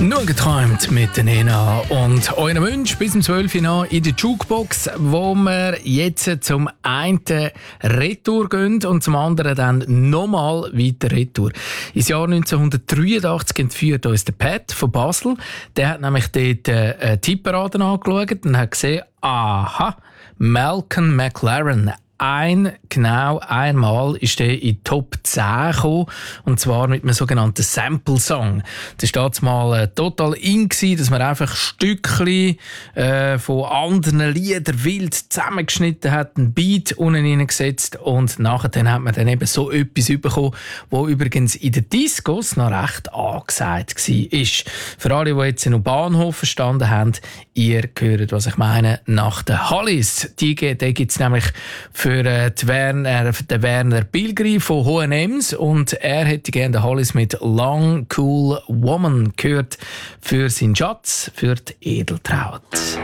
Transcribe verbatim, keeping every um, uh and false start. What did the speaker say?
Nur geträumt mit der Nena und euren Wunsch bis zum zwölf Uhr noch in der Jukebox, wo wir jetzt zum einen Retour gehen und zum anderen dann nochmal weiter Retour. Ins Jahr neunzehnhundertdreiundachtzig entführt uns der Pat von Basel. Der hat nämlich dort eine Tippparade angeschaut und hat gesehen, aha, Malcolm McLaren. Ein, genau einmal ist er in die Top zehn gekommen, und zwar mit einem sogenannten Sample-Song. Das war damals mal äh, total in, gewesen, dass man einfach Stückchen äh, von anderen Liedern wild zusammengeschnitten hat, einen Beat unten reingesetzt und nachher dann hat man dann eben so etwas bekommen, wo übrigens in den Discos noch recht angesagt war. Für alle, die jetzt noch Bahnhof verstanden haben, ihr hört, was ich meine, nach den Hollies. Die, die gibt es nämlich für die Werner, den Werner Pilgrim von H und M's und er hätte gerne den Hollies mit Long Cool Woman gehört für seinen Schatz, für die Edeltraut.